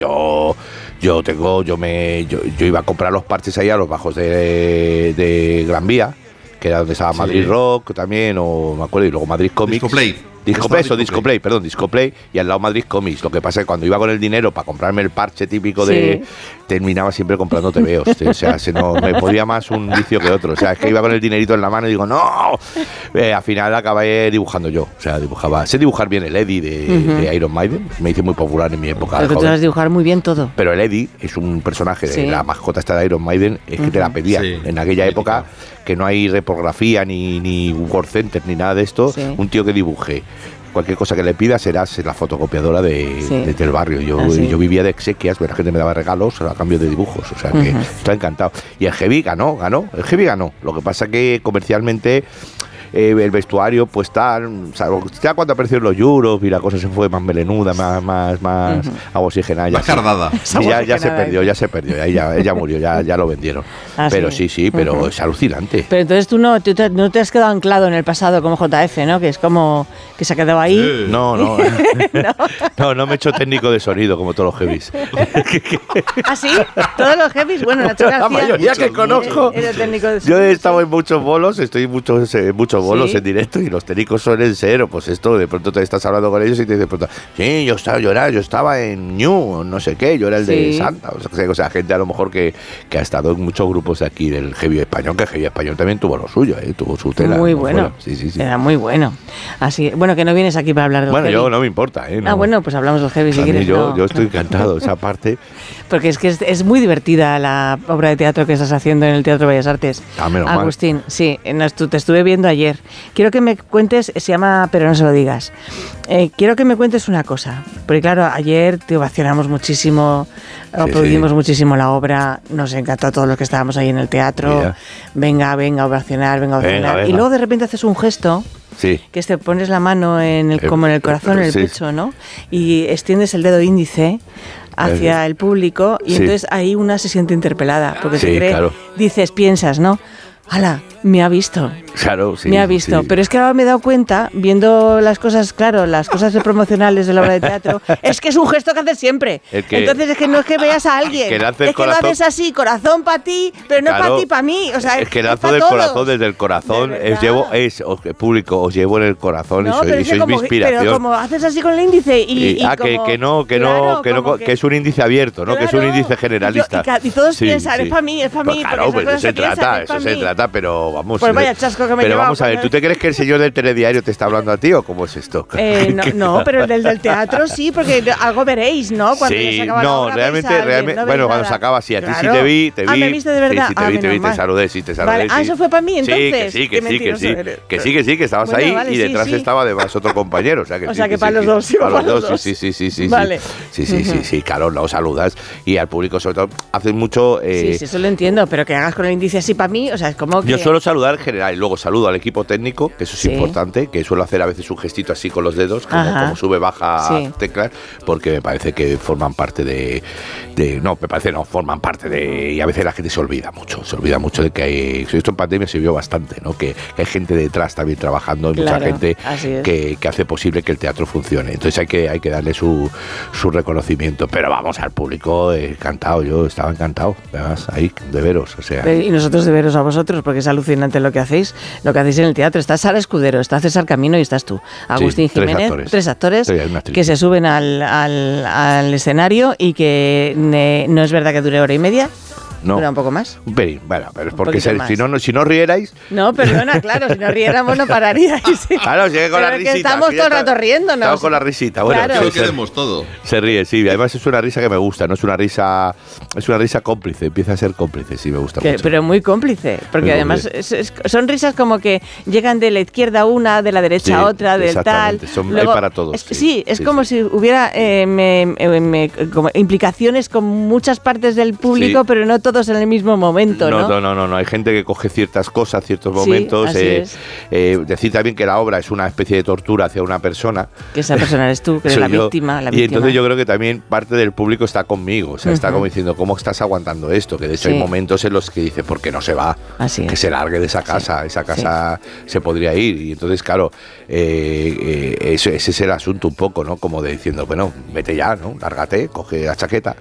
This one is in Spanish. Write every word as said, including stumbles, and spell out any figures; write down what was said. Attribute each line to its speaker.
Speaker 1: Yo, yo tengo, yo me, yo, yo iba a comprar los parches ahí a los bajos de, de Gran Vía, que era donde estaba Madrid sí. Rock también, o me acuerdo, y luego Madrid Comics.
Speaker 2: Discoplay.
Speaker 1: Discoplay, eso, Discoplay, perdón, Discoplay, y al lado Madrid Comics. Lo que pasa es que cuando iba con el dinero para comprarme el parche típico sí. de... terminaba siempre comprando tebeos. O sea, se no, me podía más un vicio que otro. O sea, es que iba con el dinerito en la mano y digo, ¡no! Eh, al final acabé dibujando yo. O sea, dibujaba... Sé dibujar bien el Eddie de, uh-huh. de Iron Maiden. Me hice muy popular en mi época.
Speaker 3: Pero que tú sabes dibujar muy bien todo.
Speaker 1: Pero el Eddie es un personaje de
Speaker 3: sí.
Speaker 1: la mascota esta de Iron Maiden. Es uh-huh. que te la pedía. Sí. En aquella sí, época, sí. que no hay repografía, ni, ni Word Center, ni nada de esto. Sí. Un tío que dibuje. Cualquier cosa que le pidas serás la fotocopiadora de, sí. de, del barrio. Yo, ah, sí. yo vivía de exequias, la gente me daba regalos a cambio de dibujos, o sea que uh-huh. estoy encantado. Y el Heavy ganó, ganó, el Heavy ganó. Lo que pasa que comercialmente eh, el vestuario, pues tal, o sea, ya cuando aparecieron los Euros y la cosa se fue más melenuda, más, más, más uh-huh. oxigenada.
Speaker 2: Más cardada.
Speaker 1: Sí, ya, ya se perdió, ya se perdió, ahí ya, ya murió, ya, ya lo vendieron. Ah, pero sí, sí, sí pero uh-huh. es alucinante.
Speaker 3: Pero entonces tú no, tú te, no te has quedado anclado en el pasado como J F, ¿no? Que es como que se ha quedado ahí.
Speaker 1: Sí. No, no, no. No, no me he hecho técnico de sonido como todos los heavies.
Speaker 3: ¿Ah, sí? ¿Todos los heavies? Bueno, Nacho García,
Speaker 1: la mayoría que conozco.
Speaker 3: Era técnico de sonido.
Speaker 1: Yo he estado en muchos bolos, estoy en muchos, eh, muchos bolos ¿sí? en directo y los técnicos suelen ser, pues esto, de pronto te estás hablando con ellos y te dicen, sí, yo estaba, yo era, yo estaba en New, no sé qué, yo era el sí. de Santa, o sea, o sea, gente a lo mejor que, que ha estado en muchos grupos de aquí del heavy español, que el heavy español también tuvo lo suyo, ¿eh? Tuvo su tela.
Speaker 3: Muy bueno,
Speaker 1: sí, sí, sí.
Speaker 3: Era muy bueno. Así, bueno, que no vienes aquí para hablar de
Speaker 1: Bueno,
Speaker 3: heavy.
Speaker 1: Yo no me importa, ¿eh? No.
Speaker 3: Ah, bueno, pues hablamos del heavy si quieres.
Speaker 1: Yo,
Speaker 3: no.
Speaker 1: yo estoy encantado, esa parte.
Speaker 3: Porque es que es, es muy divertida la obra de teatro que estás haciendo en el Teatro Bellas Artes.
Speaker 1: Ah, menos
Speaker 3: Agustín,
Speaker 1: mal.
Speaker 3: sí, te estuve viendo ayer. Quiero que me cuentes, se llama Pero no se lo digas. Eh, quiero que me cuentes una cosa, porque claro, ayer te ovacionamos muchísimo, sí, aplaudimos sí. muchísimo la obra, nos encantó a todos los que estábamos ahí en el teatro. Mira. Venga, venga, ovacionar, venga, ovacionar. Venga, venga. Y luego de repente haces un gesto.
Speaker 1: Sí.
Speaker 3: Que te pones la mano en el, como en el corazón, en el sí. pecho, ¿no? Y extiendes el dedo índice hacia el público y sí. entonces ahí una se siente interpelada, porque sí, se cree, claro. dices, piensas, ¿no? ¡Hala! Me ha visto.
Speaker 1: Claro, sí.
Speaker 3: Me ha visto.
Speaker 1: Sí.
Speaker 3: Pero es que ahora me he dado cuenta, viendo las cosas, claro, las cosas promocionales de la obra de teatro, es que es un gesto que haces siempre. Que, Entonces es que no es que veas a alguien, que es que corazón, lo haces así, corazón para ti, pero no claro, para ti, para mí. O sea,
Speaker 1: es que lanzo del todos. corazón, desde el corazón, de os llevo, es, os, público, os llevo en el corazón no, y sois, y sois como, mi inspiración.
Speaker 3: Pero como haces así con el índice y... y, y
Speaker 1: ah,
Speaker 3: como,
Speaker 1: que, que no, que
Speaker 3: claro,
Speaker 1: no, que, no
Speaker 3: que,
Speaker 1: que es un índice abierto, ¿no? Claro, que es un índice generalista.
Speaker 3: Y, yo, y, y todos
Speaker 1: sí,
Speaker 3: piensan,
Speaker 1: sí.
Speaker 3: es para mí, es para mí.
Speaker 1: Pues claro, pues eso se trata, eso se trata, pero vamos...
Speaker 3: Pues vaya chasco que me
Speaker 1: Pero vamos a ver, ¿tú te crees que el señor del telediario te está hablando a ti o cómo es esto?
Speaker 3: Eh, no, no, pero el del, del teatro sí, porque algo veréis, ¿no? Cuando
Speaker 1: sí,
Speaker 3: se acaba
Speaker 1: no,
Speaker 3: la obra,
Speaker 1: realmente,
Speaker 3: veis
Speaker 1: realmente
Speaker 3: no
Speaker 1: bueno,
Speaker 3: nada.
Speaker 1: cuando se acaba, sí, a ti
Speaker 3: claro.
Speaker 1: sí te vi, te vi.
Speaker 3: Ah, ¿me viste de verdad?
Speaker 1: Sí, sí te
Speaker 3: ah,
Speaker 1: vi, te vi, te saludé, sí, te saludé.
Speaker 3: Vale.
Speaker 1: Sí.
Speaker 3: Ah, eso fue para mí, entonces.
Speaker 1: Sí, que sí, que sí, que sí, que sí, que sí, que estabas
Speaker 3: bueno,
Speaker 1: ahí
Speaker 3: vale,
Speaker 1: y detrás
Speaker 3: sí, sí.
Speaker 1: estaba además otro compañero, o sea que
Speaker 3: O
Speaker 1: sí,
Speaker 3: sea que,
Speaker 1: que
Speaker 3: para
Speaker 1: sí,
Speaker 3: los dos, sí,
Speaker 1: para los dos,
Speaker 3: sí,
Speaker 1: sí, sí, sí,
Speaker 3: vale.
Speaker 1: sí, sí, sí, sí, claro, lo saludas y al público sobre todo haces mucho.
Speaker 3: Sí, sí, eso lo entiendo, pero que hagas con el índice así para mí, o sea, es como que...
Speaker 1: Yo suelo saludar en general y luego saludo al equipo técnico, que eso es sí. importante, que suelo hacer a veces un gestito así con los dedos, como, como sube, baja sí. teclas, porque me parece que forman parte de, de... No, me parece no, forman parte de... Y a veces la gente se olvida mucho, se olvida mucho de que hay... Esto en pandemia se vio bastante, ¿no? Que, que hay gente detrás también trabajando, hay
Speaker 3: claro,
Speaker 1: mucha gente que, que hace posible que el teatro funcione. Entonces hay que, hay que darle su, su reconocimiento. Pero vamos, al público encantado, yo estaba encantado, además, ahí, de veros, o sea...
Speaker 3: Y nosotros de veros a vosotros, porque es alucinante lo que hacéis, lo que hacéis en el teatro. Está Sara Escudero, está César Camino y estás tú, Agustín
Speaker 1: sí,
Speaker 3: Jiménez,
Speaker 1: tres actores,
Speaker 3: tres actores
Speaker 1: sí,
Speaker 3: que se suben al, al, al escenario y que ne, no es verdad que dure hora y media.
Speaker 1: No.
Speaker 3: ¿Dura un poco más?
Speaker 1: Un pelín, bueno, pero es porque se, si, no, no, si no rierais...
Speaker 3: No, perdona, claro, si no riéramos no pararíais. Sí.
Speaker 1: Claro, sigue con
Speaker 3: pero
Speaker 1: la risita.
Speaker 3: Que estamos todo el rato riéndonos.
Speaker 1: Estamos con la risita. Bueno,
Speaker 3: claro.
Speaker 2: Que lo queremos todo.
Speaker 1: Se ríe, sí. Además es una risa que me gusta, no es una risa... Es una risa cómplice, empieza a ser cómplice, sí, me gusta
Speaker 3: que,
Speaker 1: mucho.
Speaker 3: Pero muy cómplice, porque
Speaker 1: muy
Speaker 3: además es, es, son risas como que llegan de la izquierda una, de la derecha
Speaker 1: sí,
Speaker 3: otra, del tal...
Speaker 1: Son,
Speaker 3: Luego,
Speaker 1: hay para todos.
Speaker 3: Es,
Speaker 1: sí,
Speaker 3: sí, es
Speaker 1: sí,
Speaker 3: como
Speaker 1: sí.
Speaker 3: si hubiera eh, me, me, como implicaciones con muchas partes del público,
Speaker 1: sí.
Speaker 3: pero no todo todos en el mismo momento, ¿no?
Speaker 1: No, no, no, no, no. Hay gente que coge ciertas cosas, ciertos momentos.
Speaker 3: Sí, así
Speaker 1: eh,
Speaker 3: es.
Speaker 1: eh, decir también que la obra es una especie de tortura hacia una persona.
Speaker 3: Que esa persona eres tú, que eres la
Speaker 1: yo.
Speaker 3: víctima, la
Speaker 1: y
Speaker 3: víctima.
Speaker 1: entonces yo creo que también parte del público está conmigo. O sea, uh-huh. está como diciendo, ¿cómo estás aguantando esto? Que de hecho sí. hay momentos en los que dice, ¿por qué no se va?
Speaker 3: Así
Speaker 1: que
Speaker 3: es.
Speaker 1: se largue de esa casa. Sí. Esa casa sí. se podría ir. Y entonces, claro, eh, eh, ese, ese es el asunto un poco, ¿no? Como de diciendo, bueno, vete ya, ¿no? Lárgate, coge la chaqueta.